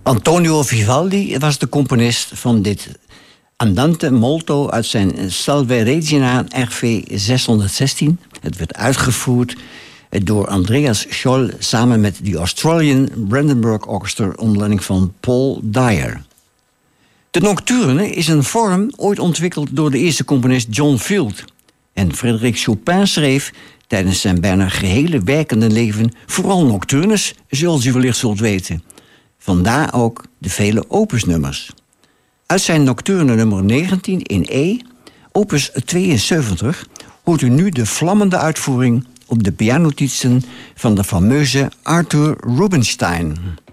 Antonio Vivaldi was de componist van dit Andante molto uit zijn Salve Regina RV 616. Het werd uitgevoerd door Andreas Scholl samen met de Australian Brandenburg Orchestra onder leiding van Paul Dyer. De nocturne is een vorm ooit ontwikkeld door de eerste componist John Field. En Frédéric Chopin schreef tijdens zijn bijna gehele werkende leven vooral nocturnes, zoals u wellicht zult weten. Vandaar ook de vele opusnummers. Uit zijn nocturne nummer 19 in E, opus 72, hoort u nu de vlammende uitvoering op de pianonotizen van de fameuze Arthur Rubinstein.